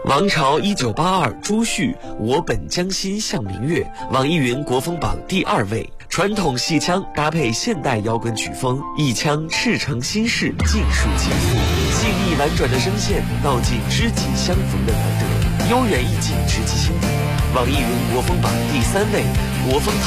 王朝1982朱旭，我本将心向明月，网易云国风榜第2位。传统戏腔搭配现代摇滚曲风，一腔赤诚心事尽数倾诉，细腻婉转的声线道尽知己相逢的难得，悠远意境直击心底。网易云国风榜第3位，国风